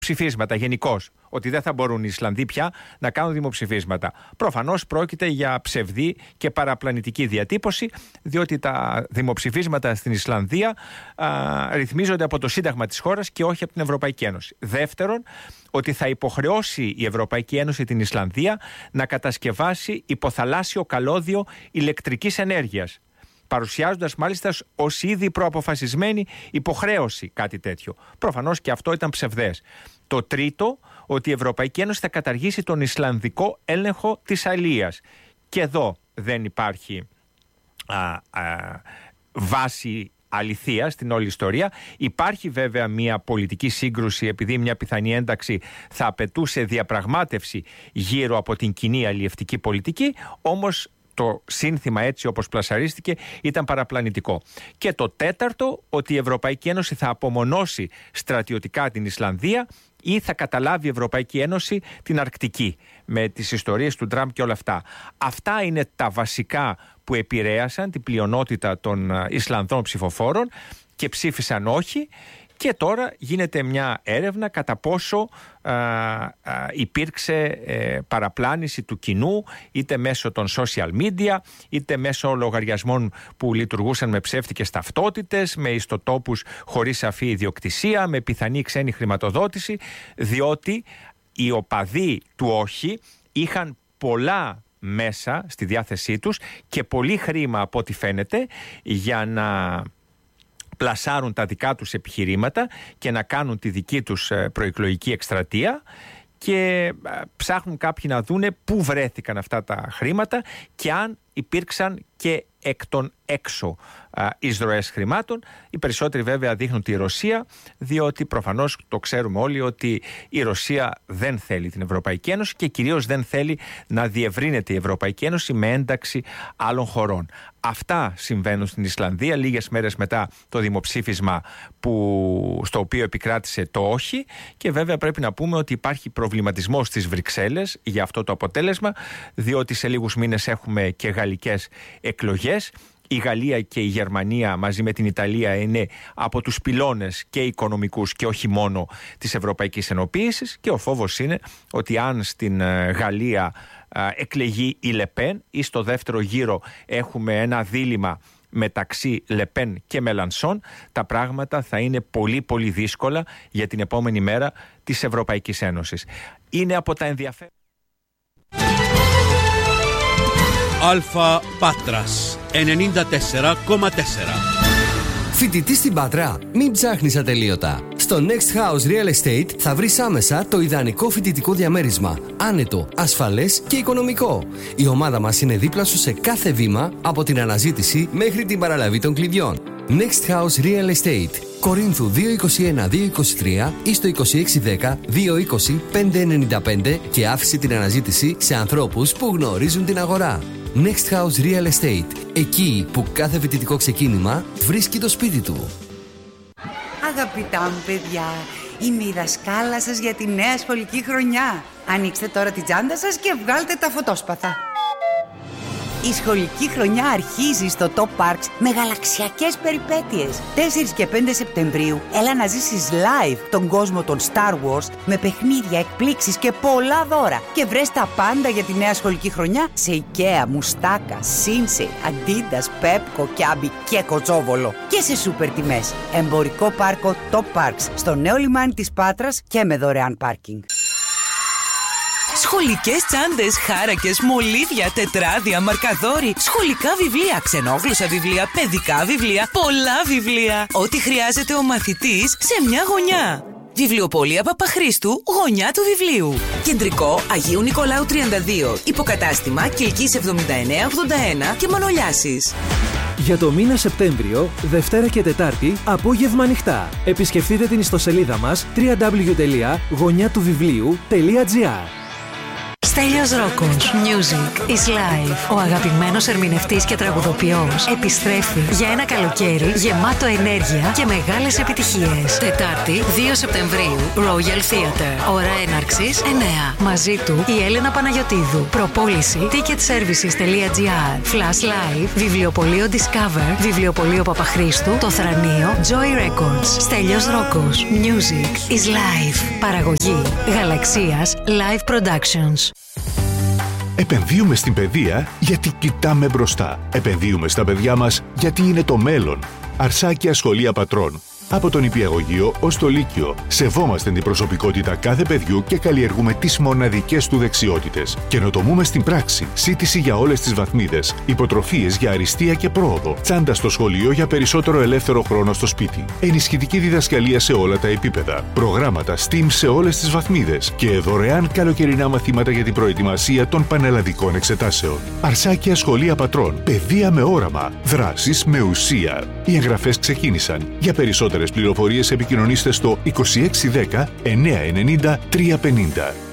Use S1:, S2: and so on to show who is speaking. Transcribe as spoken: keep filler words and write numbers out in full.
S1: ψηφίσματα γενικώς, ότι δεν θα μπορούν οι Ισλανδοί πια να κάνουν δημοψηφίσματα. Προφανώς πρόκειται για ψευδή και παραπλανητική διατύπωση, διότι τα δημοψηφίσματα στην Ισλανδία α, ρυθμίζονται από το Σύνταγμα της χώρας και όχι από την Ευρωπαϊκή Ένωση. Δεύτερον, ότι θα υποχρεώσει η Ευρωπαϊκή Ένωση την Ισλανδία να κατασκευάσει υποθαλάσσιο καλώδιο ηλεκτρικής ενέργειας, παρουσιάζοντας μάλιστα ως ήδη προαποφασισμένη υποχρέωση κάτι τέτοιο. Προφανώς και αυτό ήταν ψευδές. Το τρίτο, ότι η Ευρωπαϊκή Ένωση θα καταργήσει τον Ισλανδικό έλεγχο της αλίας. Και εδώ δεν υπάρχει α, α, βάση αληθεία στην όλη ιστορία. Υπάρχει βέβαια μια πολιτική σύγκρουση, επειδή μια πιθανή ένταξη θα απαιτούσε διαπραγμάτευση γύρω από την κοινή αλλιευτική πολιτική, όμως το σύνθημα έτσι όπως πλασαρίστηκε ήταν παραπλανητικό. Και το τέταρτο, ότι η Ευρωπαϊκή Ένωση θα απομονώσει στρατιωτικά την Ισλανδία ή θα καταλάβει η Ευρωπαϊκή Ένωση την Αρκτική, με τις ιστορίες του Τραμπ και όλα αυτά. Αυτά είναι τα βασικά που επηρέασαν την πλειονότητα των Ισλανδών ψηφοφόρων και ψήφισαν όχι. Και τώρα γίνεται μια έρευνα κατά πόσο α, α, υπήρξε ε, παραπλάνηση του κοινού, είτε μέσω των social media, είτε μέσω λογαριασμών που λειτουργούσαν με ψεύτικες ταυτότητες, με ιστοτόπους χωρίς σαφή ιδιοκτησία, με πιθανή ξένη χρηματοδότηση, διότι οι οπαδοί του όχι είχαν πολλά μέσα στη διάθεσή τους και πολύ χρήμα από ό,τι φαίνεται για να πλασάρουν τα δικά τους επιχειρήματα και να κάνουν τη δική τους προεκλογική εκστρατεία, και ψάχνουν κάποιοι να δούνε πού βρέθηκαν αυτά τα χρήματα και αν υπήρξαν και εκ των έξω α, εισρωές χρημάτων. Οι περισσότεροι βέβαια δείχνουν τη Ρωσία, διότι προφανώς το ξέρουμε όλοι ότι η Ρωσία δεν θέλει την Ευρωπαϊκή Ένωση και κυρίως δεν θέλει να διευρύνεται η Ευρωπαϊκή Ένωση με ένταξη άλλων χωρών. Αυτά συμβαίνουν στην Ισλανδία λίγες μέρες μετά το δημοψήφισμα που, στο οποίο επικράτησε το όχι, και βέβαια πρέπει να πούμε ότι υπάρχει προβληματισμός στις Βρυξέλλες για αυτό το αποτέλεσμα, διότι σε λίγους μήνες έχουμε και γαλλικές εκλογές. Η Γαλλία και η Γερμανία μαζί με την Ιταλία είναι από τους πυλώνες και οικονομικούς και όχι μόνο της Ευρωπαϊκής Ενοποίησης, και ο φόβος είναι ότι αν στην Γαλλία εκλεγεί η Λεπέν ή στο δεύτερο γύρο έχουμε ένα δίλημμα μεταξύ Λεπέν και Μελανσόν, τα πράγματα θα είναι πολύ πολύ δύσκολα για την επόμενη μέρα της Ευρωπαϊκής Ένωσης. Είναι από τα ενδιαφέροντα.
S2: Αλφα Πάτρας ενενήντα τέσσερα κόμμα τέσσερα.
S3: Φοιτητή στην Πάτρα, μην ψάχνεις ατελείωτα. Στο Next House Real Estate θα βρεις άμεσα το ιδανικό φοιτητικό διαμέρισμα. Άνετο, ασφαλές και οικονομικό. Η ομάδα μας είναι δίπλα σου σε κάθε βήμα, από την αναζήτηση μέχρι την παραλαβή των κλειδιών. Next House Real Estate. Κορίνθου δύο είκοσι ένα δύο είκοσι τρία ή στο είκοσι έξι δέκα δύο είκοσι πέντε ενενήντα πέντε και άφησε την αναζήτηση σε ανθρώπους που γνωρίζουν την αγορά. Next House Real Estate. Εκεί που κάθε φοιτητικό ξεκίνημα βρίσκει το σπίτι του.
S4: Αγαπητά μου παιδιά, είμαι η δασκάλα σας για τη νέα σχολική χρονιά. Ανοίξτε τώρα την τσάντα σας και βγάλτε τα φωτόσπαθα. Η σχολική χρονιά αρχίζει στο Top Parks με γαλαξιακές περιπέτειες. τέσσερις και πέντε Σεπτεμβρίου έλα να ζήσεις live τον κόσμο των Star Wars με παιχνίδια, εκπλήξεις και πολλά δώρα. Και βρες τα πάντα για τη νέα σχολική χρονιά σε IKEA, Μουστάκα, Sinsei, Adidas, Pepco, Kiabi και Κοτσόβολο. Και σε σούπερ τιμές. Εμπορικό πάρκο Top Parks στο νέο λιμάνι της Πάτρας και με δωρεάν πάρκινγκ.
S5: Σχολικές τσάντες, χάρακες, μολύβια, τετράδια, μαρκαδόροι, σχολικά βιβλία, ξενόγλωσσα βιβλία, παιδικά βιβλία, πολλά βιβλία. Ό,τι χρειάζεται ο μαθητής σε μια γωνιά. Βιβλιοπωλεία Παπαχρήστου, γωνιά του βιβλίου. Κεντρικό Αγίου Νικολάου τριάντα δύο. Υποκατάστημα Κιλκής εβδομήντα εννέα ογδόντα ένα και Μανολιάσης.
S6: Για το μήνα Σεπτέμβριο, Δευτέρα και Τετάρτη, απόγευμα ανοιχτά. Επισκεφτείτε την ιστοσελίδα μας double-u double-u double-u τελεία γωνιά του βιβλίου τελεία τζι άρ.
S7: Στέλιος Ρόκος. Music is life. Ο αγαπημένος ερμηνευτής και τραγουδοποιός επιστρέφει για ένα καλοκαίρι γεμάτο ενέργεια και μεγάλες επιτυχίες. Τετάρτη, δύο Σεπτεμβρίου, Royal Theatre. Ώρα έναρξης εννέα. Μαζί του η Έλενα Παναγιωτίδου. Προπόληση ticketservices τελεία gr. Flash Live, βιβλιοπωλείο Discover, βιβλιοπωλείο Παπαχρήστου, το Θρανείο, Joy Records. Στέλιος Ρόκος. Music is life. Παραγωγή Γαλαξίας Live Productions.
S8: Επενδύουμε στην παιδεία γιατί κοιτάμε μπροστά. Επενδύουμε στα παιδιά μας γιατί είναι το μέλλον. Αρσάκια Σχολεία Πατρών. Από τον Νηπιαγωγείο ως το Λύκειο, σεβόμαστε την προσωπικότητα κάθε παιδιού και καλλιεργούμε τις μοναδικές του δεξιότητες. Καινοτομούμε στην πράξη, σύντηση για όλες τις βαθμίδες, υποτροφίες για αριστεία και πρόοδο, τσάντα στο σχολείο για περισσότερο ελεύθερο χρόνο στο σπίτι, ενισχυτική διδασκαλία σε όλα τα επίπεδα, προγράμματα STEAM σε όλες τις βαθμίδες και δωρεάν καλοκαιρινά μαθήματα για την προετοιμασία των πανελλαδικών εξετάσεων. Αρσάκια Σχολεία Πατρών. Παιδεία με όραμα. Δράσεις με ουσία. Οι εγγραφές ξεκίνησαν. Για περισσότερες πληροφορίες επικοινωνήστε στο είκοσι έξι δέκα εννιακόσια ενενήντα τριακόσια πενήντα.